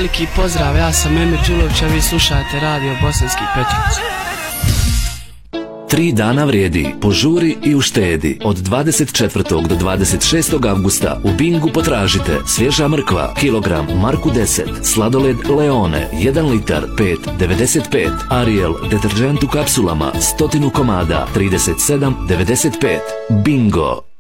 veliki pozdrav, ja sam Emir Đulović, a vi slušate Radio Bosanski Petrovac. 3 dana vrijedi, požuri i uštedi. Od 24. do 26. avgusta u Bingu potražite svježa mrkva, kilogram, marku 10, sladoled Leone, 1 litar, 5,95, Ariel, deterđent u kapsulama, 100 komada, 37,95. Bingo!